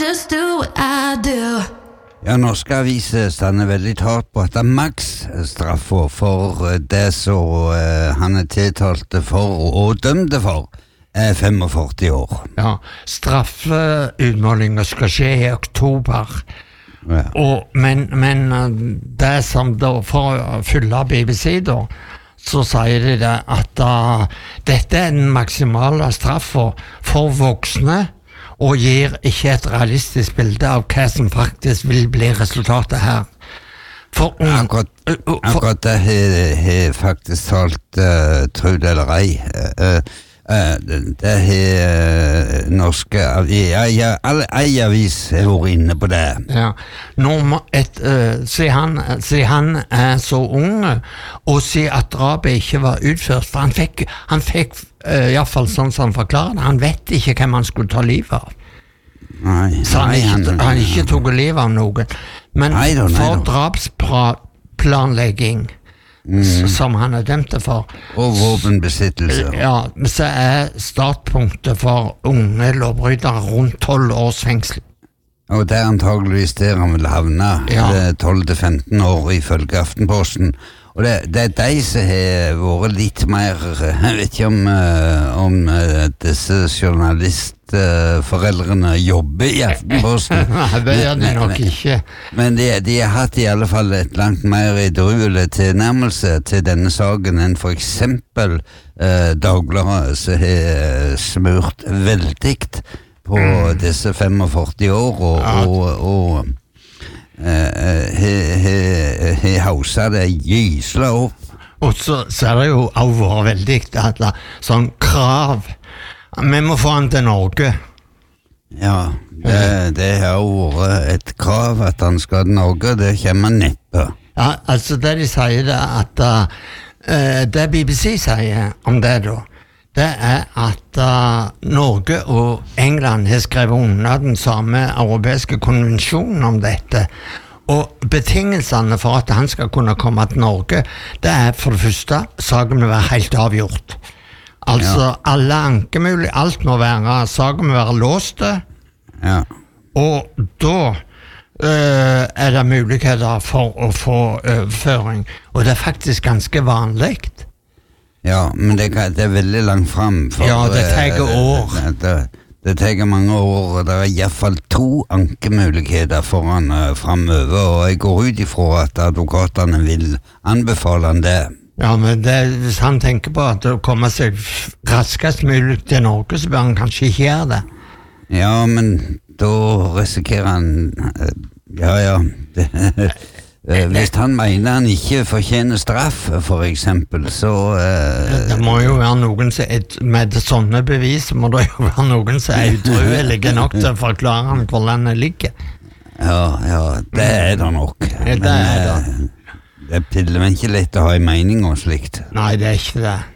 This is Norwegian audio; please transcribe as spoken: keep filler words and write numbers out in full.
just do what I do. Ja, norske aviser stander veldig hardt på at det er maks straffer for det som uh, han er tiltalte for og dømte for er femogførti år. Ja, straffeutmålingen skal skje i oktober. Ja. Og, men, men det som da, for å fylle B B C da, så sier de det at uh, dette er den maksimale straffen for voksne, og gir ikke et realistisk bilde av hva som faktisk vil bli resultatet her. For um, akkurat, akkurat det har faktisk talt, uh, tro det eller ei, uh, uh, det har norske ja, ja, alle ei avis har vært inne på det. Ja, Nå, et, uh, siden, han, siden han er så unge, og siden at drapet ikke var utført, for han fikk, han fikk uh, i hvert fall sånn som han forklarer det, han vet ikke hvem han skulle ta livet av. Nei, så han, nei, ikke, han, han ikke tok livet av noen. Men nei da, nei for da. drapsplanlegging, mm. som han er dømt for, og våpenbesittelse. Ja, så er startpunktet for unge lovbrytere rundt tolv års fengsel. Og det er antageligvis der han vil havne, ja. tolv til femten år ifølge Aftenposten. Og det, det er de som har vært litt mer, jeg vet ikke om, om disse journalistforeldrene jobber i Aftenposten. Nei, det gjør de nok ikke. Men de, de har hatt i alle fall et langt mer edruelig tilnærmelse til denne saken enn for eksempel eh, Dagbladet som har smurt veldigt på mm. disse femogførti år og, ja. og, og he hausa det gysla opp. Og så, så er det jo også veldig at det, sånn krav vi må få han til Norge. Ja, det, det har jo vært et krav at han skal til Norge, det kommer neppe. Ja, altså det de sier det at uh, det B B C sier om det da, det er at uh, Norge og England har skrevet under den samme europeiske konvensjonen om dette, og betingelsene for at han skal kunne komme til Norge, det er for det første, saken må være helt avgjort. Altså, ja. alle ankemulig, alt må være, saken må være låste, ja. og da uh, er det muligheter for å få overføring, og det er faktisk ganske vanligt. Ja, men det, det er veldig langt frem. For, ja, det tar år. Det, det, det tar mange år, og det er i hvert fall to ankemuligheter foran uh, fremover, og jeg går ut ifra at advokatene vil anbefale han det. Ja, men det, hvis han tenker på at det kommer seg raskest mulig til Norge, så bør han kanskje ikke gjøre det. Ja, men da risikerer han, uh, ja, ja, det... Uh, hvis han mener han ikke fortjener straff, for eksempel, så... Uh, det, det må jo være noen som er, med sånne bevis, må det jo være noen som er utruelige nok til å forklare han hvor landet ligger. Ja, ja, det er det nok. Det, men, det er det. Uh, det er piller men ikke lett å ha en mening og slikt. Nei, det er ikke det.